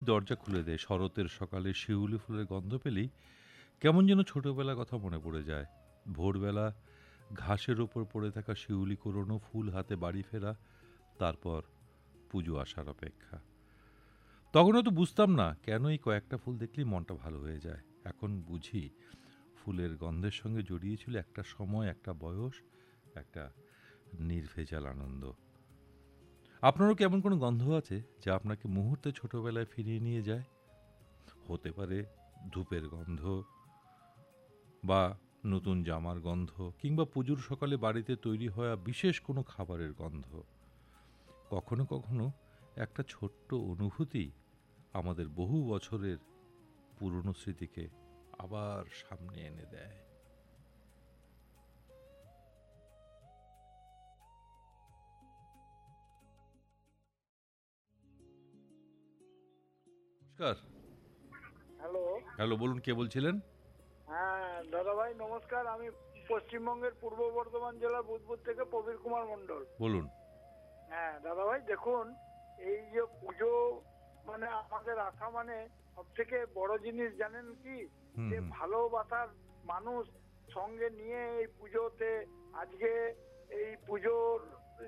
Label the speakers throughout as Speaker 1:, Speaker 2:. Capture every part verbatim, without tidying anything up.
Speaker 1: দরজা খুলে দেয়। শরতের সকালে শিউলি ফুলের গন্ধ পেলেই কেমন যেন ছোটবেলার কথা মনে পড়ে যায়। ভোরবেলা ঘাসের ওপর পড়ে থাকা শিউলি কোরোনো ফুল হাতে বাড়ি ফেরা, তারপর পুজো আসার অপেক্ষা। তখনও তো বুঝতাম না কেন এই কয়েকটা ফুল দেখলেই মনটা ভালো হয়ে যায়। এখন বুঝি ফুলের গন্ধের সঙ্গে জড়িয়েছিল একটা সময়, একটা বয়স, একটা নির্ভেজাল আনন্দ। আপনারও কি এমন কোনো গন্ধ আছে যা আপনাকে মুহূর্তে ছোটবেলায় ফিরিয়ে নিয়ে যায়? হতে পারে ধূপের গন্ধ, বা নতুন জামার গন্ধ, কিংবা পুজোর সকালে বাড়িতে তৈরি হওয়া বিশেষ কোনো খাবারের গন্ধ। কখনো কখনো একটা ছোট্ট অনুভূতি আমাদের বহু বছরের পুরনো স্মৃতিকে আবার সামনে এনে দেয়। নমস্কার।
Speaker 2: হ্যালো।
Speaker 1: হ্যালো, বলুন, কে বলছিলেন?
Speaker 2: হ্যাঁ দাদাভাই নমস্কার, আমি পশ্চিমবঙ্গের পূর্ব বর্ধমান জেলার বুধপুর থেকে প্রবীর কুমার মণ্ডল।
Speaker 1: বলুন।
Speaker 2: হ্যাঁ দাদাভাই দেখুন, এই যে পুজো মানে আমাদের আসা মানে সব থেকে বড় জিনিস জানেন কি,
Speaker 1: হুম
Speaker 2: যে
Speaker 1: হুম
Speaker 2: ভালোবাসার মানুষ সঙ্গে নিয়ে এই পুজোতে আজকে এই পুজোর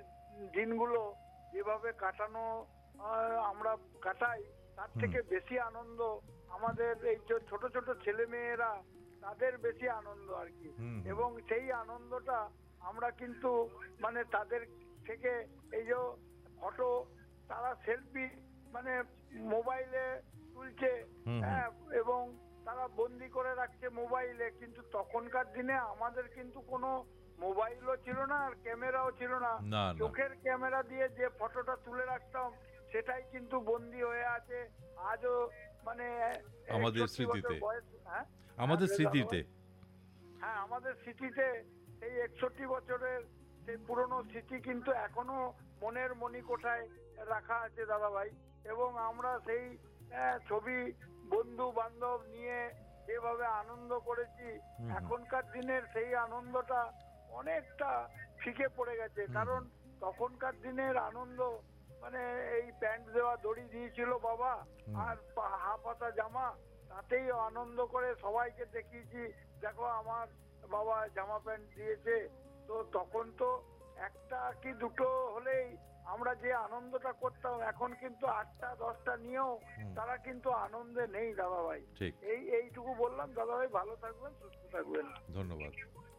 Speaker 2: দিনগুলো যেভাবে কাটানো আহ, আমরা কাটাই, তার
Speaker 1: হুম
Speaker 2: থেকে বেশি আনন্দ আমাদের এই যে ছোট ছোট ছেলে মেয়েরা, তাদের বেশি আনন্দ আর কি।
Speaker 1: হুম হুম
Speaker 2: এবং সেই আনন্দটা আমরা কিন্তু মানে তাদের থেকে এই যে ফটো, তারা সেলফি মানে মোবাইলে তুলছে,
Speaker 1: হুম হুম
Speaker 2: হ্যাঁ, এবং তারা বন্দি করে রাখছে মোবাইলে। কিন্তু তখনকার দিনে আমাদের কিন্তু কোনো মোবাইলও ছিল না আর ক্যামেরাও ছিল না।
Speaker 1: না না,
Speaker 2: চোখের ক্যামেরা দিয়ে যে ফটোটা তুলে রাখতাম সেটাই কিন্তু বন্দি হয়ে আছে আজও, মানে
Speaker 1: আমাদের
Speaker 2: একষট্টি বছর
Speaker 1: স্মৃতিতে,
Speaker 2: বয়স। হ্যাঁ
Speaker 1: আমাদের
Speaker 2: হ্যাঁ দাদাভাই।
Speaker 1: স্মৃতিতে।
Speaker 2: হ্যাঁ আমাদের স্মৃতিতে সেই একষট্টি বছরের সেই পুরনো স্মৃতি কিন্তু এখনো মনের মণিকোঠায় রাখা আছে দাদাভাই। এবং আমরা সেই আহ, ছবি বন্ধু বান্ধব নিয়ে যেভাবে আনন্দ করেছি,
Speaker 1: হুম হুম
Speaker 2: এখনকার দিনের সেই আনন্দটা অনেকটা ফিকে পড়ে গেছে।
Speaker 1: হুম
Speaker 2: কারণ
Speaker 1: হুম
Speaker 2: তখনকার দিনের আনন্দ মানে এই প্যান্ট দেওয়া দড়ি দিয়েছিল বাবা,
Speaker 1: হুম
Speaker 2: আর পা- হাফ হাতা জামা, তাতেই আনন্দ করে সবাইকে দেখিয়েছি, দেখো আমার বাবা জামা প্যান্ট দিয়েছে। তো তখন তো একটা কি দুটো হলেই আমরা যে আনন্দটা করতাম, এখন কিন্তু আটটা দশটা নিয়েও
Speaker 1: হুম,
Speaker 2: তারা কিন্তু আনন্দে নেই দাদা ভাই।
Speaker 1: ঠিক।
Speaker 2: এই এইটুকু বললাম দাদা ভাই, ভালো থাকবেন, সুস্থ থাকবেন।
Speaker 1: ধন্যবাদ।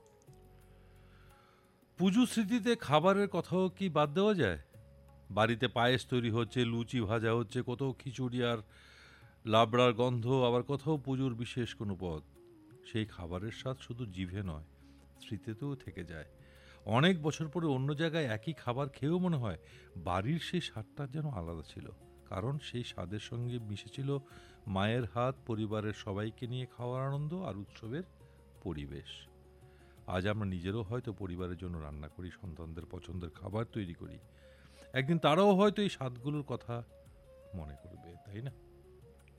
Speaker 1: পুজো স্মৃতিতে খাবারের কথাও কি বাদ দেওয়া যায়? বাড়িতে পায়েস তৈরি হচ্ছে, লুচি ভাজা হচ্ছে, কোথাও খিচুড়ি আর লাবড়ার গন্ধ, আবার কোথাও পুজোর বিশেষ কোনো পদ। সেই খাবারের স্বাদ শুধু জিভে নয়, স্মৃতিতেও থেকে যায়। অনেক বছর পরে অন্য জায়গায় একই খাবার খেয়েও মনে হয় বাড়ির সেই স্বাদটা যেন আলাদা ছিল। কারণ সেই স্বাদের সঙ্গে মিশেছিল মায়ের হাত, পরিবারের সবাইকে নিয়ে খাওয়ার আনন্দ আর উৎসবের পরিবেশ। আজ আমরা নিজেরও হয়তো পরিবারের জন্য রান্না করি, সন্তানদের পছন্দের খাবার তৈরি করি। একদিন তারাও হয়তো এই স্বাদগুলোর কথা মনে করবে, তাই না?